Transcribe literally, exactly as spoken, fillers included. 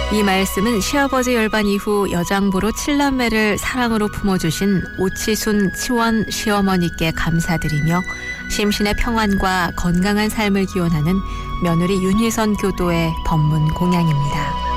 이 말씀은 시아버지 열반 이후 여장부로 칠남매를 사랑으로 품어주신 오치순 치원 시어머니께 감사드리며 심신의 평안과 건강한 삶을 기원하는 며느리 윤희선 교도의 법문 공양입니다.